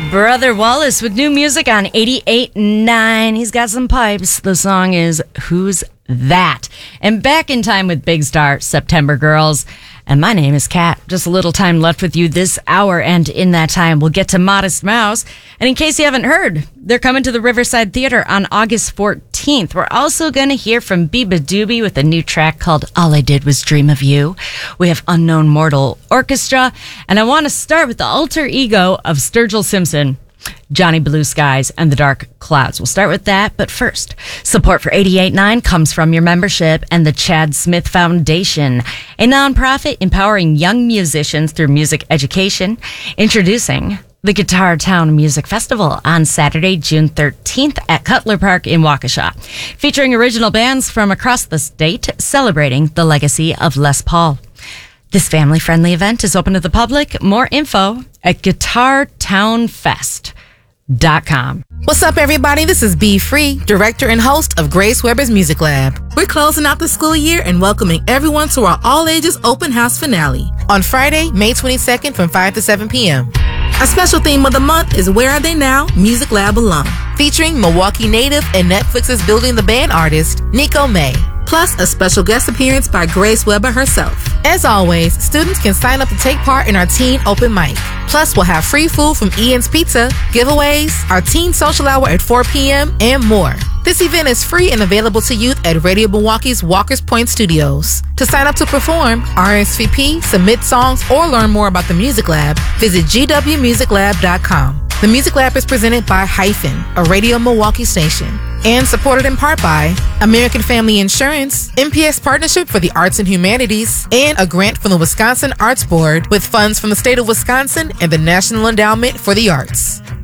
Brother Wallace with new music on 88.9. He's got some pipes. The song is Who's That? And back in time with Big Star, September Girls. And my name is Kat. Just a little time left with you this hour, and in that time, we'll get to Modest Mouse. And in case you haven't heard, they're coming to the Riverside Theater on August 14th. We're also going to hear from Biba Doobie with a new track called All I Did Was Dream of You. We have Unknown Mortal Orchestra, and I want to start with the alter ego of Sturgill Simpson, Johnny Blue Skies and the Dark Clouds. We'll start with that, but first, support for 88.9 comes from your membership and the Chad Smith Foundation, a nonprofit empowering young musicians through music education. Introducing the Guitar Town Music Festival on Saturday, June 13th at Cutler Park in Waukesha, featuring original bands from across the state celebrating the legacy of Les Paul. This family-friendly event is open to the public. More info at GuitarTownFest.com. What's up, everybody? This is B Free, director and host of Grace Weber's Music Lab. We're closing out the school year and welcoming everyone to our all-ages open house finale on Friday, May 22nd from 5 to 7 p.m. Our special theme of the month is Where Are They Now? Music Lab alum, featuring Milwaukee native and Netflix's Building the Band artist, Nico May. Plus, a special guest appearance by Grace Weber herself. As always, students can sign up to take part in our teen open mic. Plus, we'll have free food from Ian's Pizza, giveaways, our teen social hour at 4 p.m., and more. This event is free and available to youth at Radio Milwaukee's Walker's Point Studios. To sign up to perform, RSVP, submit songs, or learn more about the Music Lab, visit gwmusiclab.com. The Music Lab is presented by Hyphen, a Radio Milwaukee station, and supported in part by American Family Insurance, MPS Partnership for the Arts and Humanities, and a grant from the Wisconsin Arts Board with funds from the state of Wisconsin and the National Endowment for the Arts.